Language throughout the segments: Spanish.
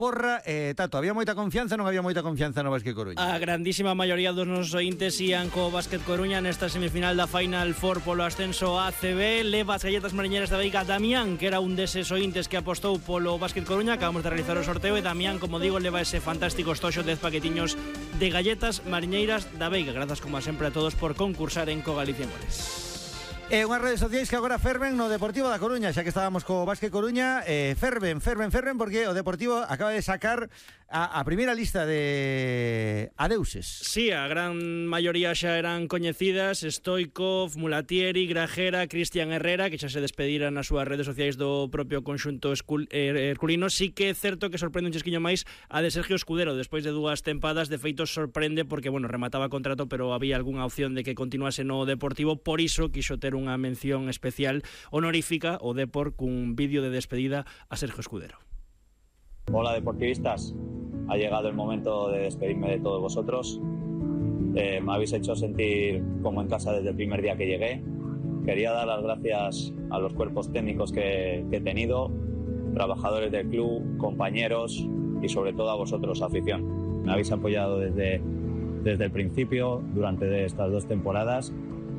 porra, Tato, había moita confianza, non había moita confianza no Básquet Coruña? A grandísima maioría dos nosos ointes ían co Básquet Coruña nesta semifinal da Final Four polo ascenso a ACB. Leva as galletas mariñeiras da Veiga Damián, que era un deses ointes que apostou polo Básquet Coruña. Acabamos de realizar o sorteo e Damián, como digo, leva ese fantástico estoxo de 10 paquetiños de galletas mariñeiras da Veiga. Grazas como sempre a todos por concursar en Co Galicia en Goles. Unhas redes sociais que agora ferven no Deportivo da Coruña, xa que estábamos co Básquet Coruña, ferven porque o Deportivo acaba de sacar a primeira lista de adeuses. Sí, a gran maioría xa eran coñecidas: Stoikov, Mulatieri, Grajera, Cristian Herrera, que xa se despediran nas súas redes sociais do propio conxunto herculino. Sí que é certo que sorprende un chesquiño máis a de Sergio Escudero, despois de 2 tempadas. De feito sorprende porque, bueno, remataba contrato, pero había algunha opción de que continuase no Deportivo. Por iso quixo ter unha mención especial honorífica o Depor cun vídeo de despedida a Sergio Escudero. Hola deportivistas, ha llegado el momento de despedirme de todos vosotros. Me habéis hecho sentir como en casa desde el primer día que llegué. Quería dar las gracias a los cuerpos técnicos que he tenido, trabajadores del club, compañeros y sobre todo a vosotros, afición. Me habéis apoyado desde el principio durante estas 2 temporadas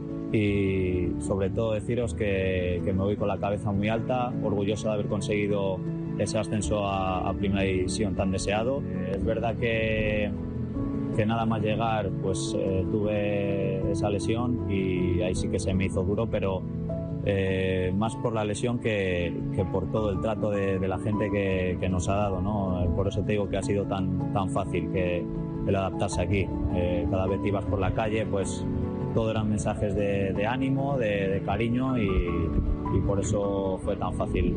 y sobre todo deciros que me voy con la cabeza muy alta, orgulloso de haber conseguido ese ascenso a Primera División tan deseado. Es verdad que nada más llegar pues tuve esa lesión y ahí sí que se me hizo duro, pero más por la lesión que por todo el trato de la gente que nos ha dado, ¿no? Por eso te digo que ha sido tan fácil que el adaptarse aquí. Cada vez que ibas por la calle, pues todo eran mensajes de ánimo, de cariño y por eso fue tan fácil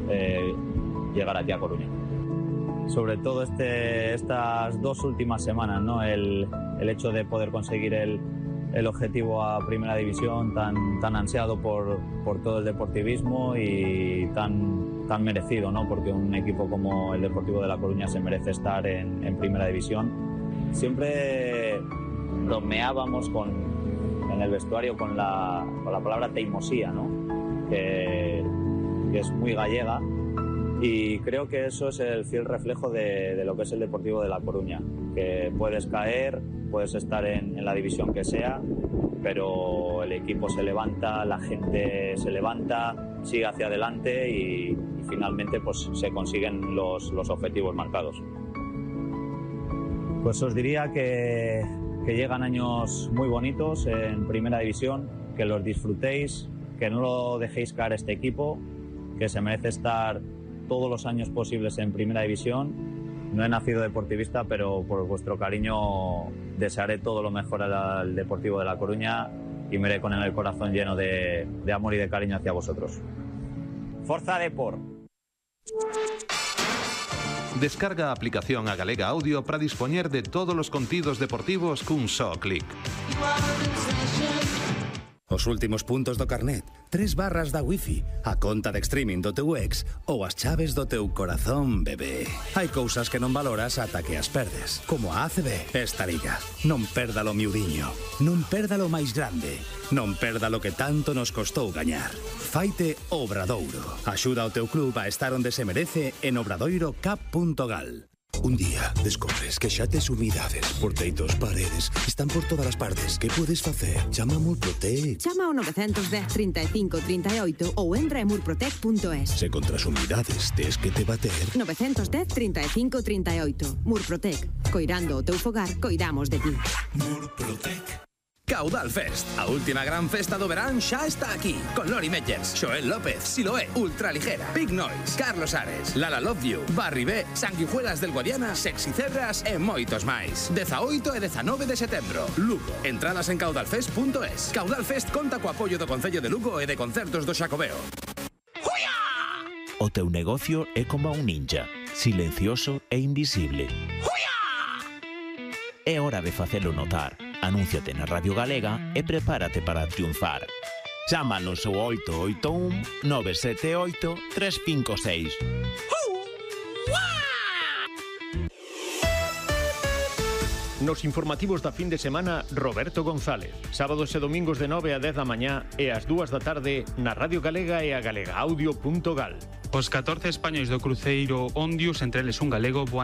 llegar aquí a Coruña. Sobre todo estas 2 últimas semanas, ¿no? El hecho de poder conseguir el objetivo a Primera División tan ansiado por todo el deportivismo y tan merecido, ¿no? Porque un equipo como el Deportivo de La Coruña se merece estar en Primera División. Siempre bromeábamos en el vestuario con la palabra teimosía, ¿no? Que es muy gallega. Y creo que eso es el fiel reflejo de lo que es el Deportivo de La Coruña, que puedes caer, puedes estar en la división que sea, pero el equipo se levanta, la gente se levanta, sigue hacia adelante y finalmente pues se consiguen los objetivos marcados. Pues os diría que llegan años muy bonitos en Primera División, que los disfrutéis, que no lo dejéis caer este equipo, que se merece estar todos los años posibles en Primera División. No he nacido deportivista, pero por vuestro cariño desearé todo lo mejor al Deportivo de La Coruña y me iré con el corazón lleno de amor y de cariño hacia vosotros. ¡Forza Depor! Descarga a aplicación a Galega Audio para dispoñer de todos os contidos deportivos cun só clic. Os últimos puntos do carnet, 3 barras da wifi, a conta de streaming do teu ex ou as chaves do teu corazón, bebé. Hai cousas que non valoras ata que as perdes, como a ACB. Esta liga, non perda lo miudiño, non perda lo máis grande, non perda lo que tanto nos costou gañar. Faite Obradoiro. Axuda ao teu club a estar onde se merece en obradoirocap.gal. Un día descubres que xa tes humidades por teitos, paredes, están por todas as partes. Que podes facer? Chama a Murprotec. Chama ao 910 35 38 ou entra en murprotec.es. Se contra as humidades tes que te bater. 910 35 38. Murprotec. Coirando o teu fogar, coidamos de ti. Murprotec. Caudal Fest, a última gran festa do verán xa está aquí, con Lori Meyers, Xoel López, Siloé, Ultraligera, Big Noise, Carlos Ares, Lala Love You, Barry B, Sanguijuelas del Guadiana, Sexy Cebras e moitos máis. 18 e 19 de setembro, Lugo. Entradas en caudalfest.es. Caudal Fest conta co apoio do Concello de Lugo e de Concertos do Xacobeo. O teu negocio é como un ninja, silencioso e invisible. É hora de facelo notar. Anúnciate na Radio Galega e prepárate para triunfar. Chámanos ao 881 978 356. Nos informativos da fin de semana, Roberto González. Sábados e domingos de 9 a 10 da mañá e ás 2 da tarde na Radio Galega e a galegaaudio.gal. Os 14 españois do cruceiro Ondius, entre eles un galego,